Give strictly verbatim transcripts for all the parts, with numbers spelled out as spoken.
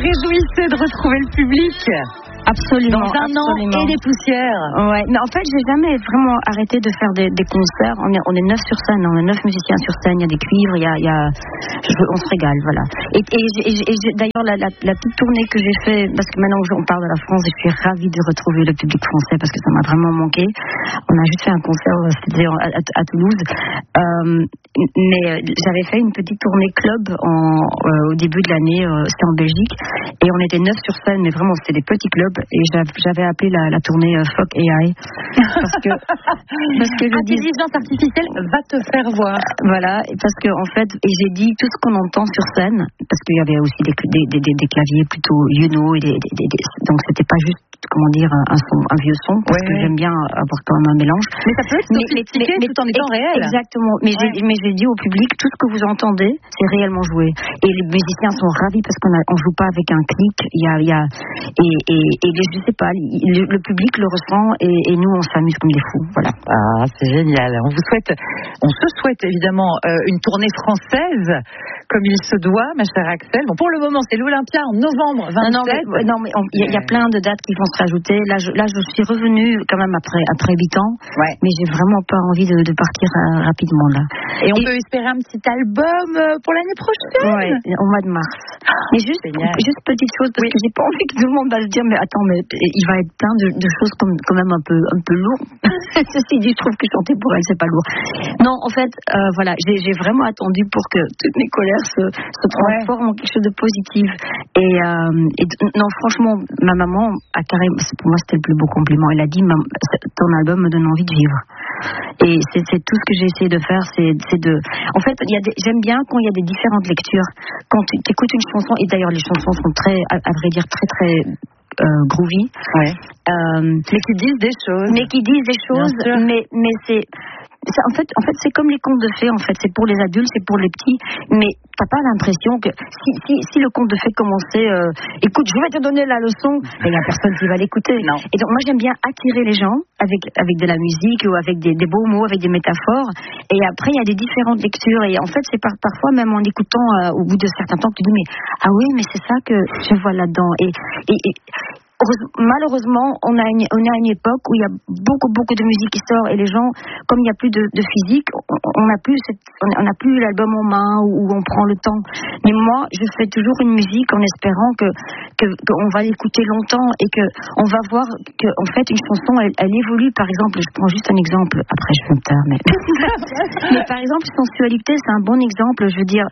réjouissez de retrouver le public. Absolument. Dans un absolument. an et des poussières. Ouais, mais en fait, j'ai jamais vraiment arrêté de faire des, des concerts. On est, on est neuf sur scène, on est neuf musiciens sur scène. Il y a des cuivres, il y a, il y a je, on se régale, voilà. Et, et, et, et d'ailleurs, la, la, la petite tournée que j'ai fait, parce que maintenant on parle de la France, et je suis ravie de retrouver le public français parce que ça m'a vraiment manqué. On a juste fait un concert, c'était à, à, à Toulouse. Euh, mais j'avais fait une petite tournée club en, euh, au début de l'année, euh, c'était en Belgique, et on était neuf sur scène, mais vraiment c'était des petits clubs. Et j'avais appelé la, la tournée euh, Fuck A I parce que parce que l'intelligence dis... artificielle va te faire voir. Voilà, parce que en fait, et j'ai dit tout ce qu'on entend sur scène, parce qu'il y avait aussi des, des, des, des claviers plutôt you know, et des, des, des, des, donc c'était pas juste comment dire un son, un vieux son, parce ouais. que j'aime bien avoir quand même un mélange. Mais ça peut être sophistiqué tout en étant réel. Exactement. Mais ouais. j'ai mais j'ai dit au public, tout ce que vous entendez, c'est réellement joué. Et les musiciens sont ravis parce qu'on a, on joue pas avec un clic. Il y a, il y a et, et, et je sais pas, le, le public le ressent et, et nous on s'amuse comme des fous. Voilà. Ah, c'est génial. On vous souhaite, on se souhaite évidemment euh, une tournée française comme il se doit, ma chère Axel. Bon, pour le moment, c'est l'Olympia en novembre vingt-sept. Non, non, mais, non, mais il y, y a plein de dates qui vont se rajouter. Là, je, là, je suis revenue quand même après après huit ans, ouais. mais j'ai vraiment pas envie de, de partir euh, rapidement là. Et on et, peut espérer un petit album pour l'année prochaine. Ouais, au mois de mars. Mais juste, juste petite chose parce oui. que j'ai pas envie que tout le monde va se dire mais attends, mais il va être plein de, de choses comme quand même un peu un peu lourdes. Ceci dit, je trouve que chanter pour elle c'est pas lourd. Non, en fait, euh, voilà, j'ai, j'ai vraiment attendu pour que toutes mes colères se, se transforment ouais. en quelque chose de positif. Et, euh, et non, franchement, ma maman a carrément, pour moi c'était le plus beau compliment. Elle a dit, ton album me donne envie de vivre. Et c'est, c'est tout ce que j'ai essayé de faire, c'est, c'est de. En fait, il y a des, j'aime bien quand il y a des différentes lectures. Quand tu écoutes une chanson, et d'ailleurs les chansons sont très, à, à vrai dire, très très euh, groovy. Ouais. Euh, mais qui disent des choses. Mais qui disent des choses, mais mais c'est. Ça, en fait, en fait, c'est comme les contes de fées. En fait, c'est pour les adultes, c'est pour les petits. Mais t'as pas l'impression que si si, si le conte de fées commençait, euh, écoute, je vais te donner la leçon, et il y a personne qui va l'écouter. Non. Et donc moi j'aime bien attirer les gens avec avec de la musique ou avec des, des beaux mots, avec des métaphores. Et après il y a des différentes lectures. Et en fait c'est par, parfois même en écoutant euh, au bout de certains temps, tu dis mais ah oui, mais c'est ça que je vois là-dedans. Et et, et malheureusement, on a, une, on a une époque où il y a beaucoup, beaucoup de musique qui sort et les gens, comme il n'y a plus de, de physique, on n'a plus, cette, on n'a plus l'album en main où on prend le temps. Mais moi, je fais toujours une musique en espérant que, que, qu'on va l'écouter longtemps et que on va voir que, en fait, une chanson, elle, elle évolue. Par exemple, je prends juste un exemple. Après, je vais me taire, mais, mais par exemple, sensualité, c'est un bon exemple. Je veux dire,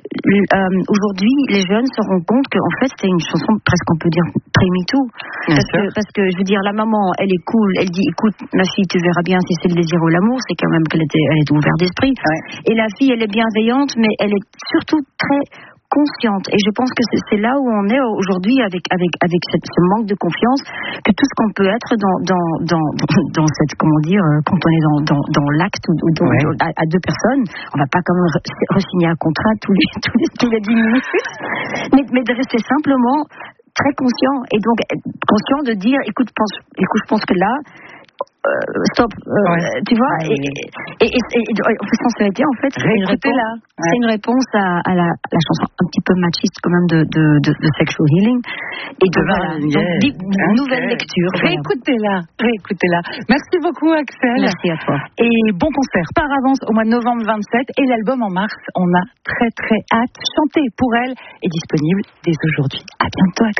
euh, aujourd'hui, les jeunes se rendent compte qu'en fait, c'est une chanson presque, on peut dire, pré-MeToo. Parce que, parce que, je veux dire, la maman, elle est cool, elle dit, écoute, ma fille, tu verras bien si c'est le désir ou l'amour, c'est quand même qu'elle était, elle est ouverte d'esprit. Ouais. Et la fille, elle est bienveillante, mais elle est surtout très consciente. Et je pense que c'est, c'est là où on est aujourd'hui avec, avec, avec cette, ce manque de confiance, que tout ce qu'on peut être dans, dans, dans, dans cette, comment dire, quand on est dans, dans, dans l'acte ou dans, ouais. à, à deux personnes, on va pas quand même re-signer un contrat tous les, tous les, tous les dix minutes. mais, mais de rester simplement très conscient, et donc conscient de dire écoute, pense, écoute je pense que là euh, stop, euh, ouais. tu vois, ouais. et, et, et, et, et en fait, sensualité, en fait, c'est une réponse, là. Ouais. c'est une réponse à, à, la, à la chanson un petit peu machiste quand même de, de, de, de Sexual Healing, et de, voilà, yeah. donc, di, okay. nouvelle lecture. Réécoutez-la, réécoutez-la. Merci beaucoup, Axel. Merci à toi. Et bon concert par avance au mois de novembre vingt-sept, et l'album en mars. On a très très hâte. Chanter pour elle est disponible dès aujourd'hui. À bientôt, Axel.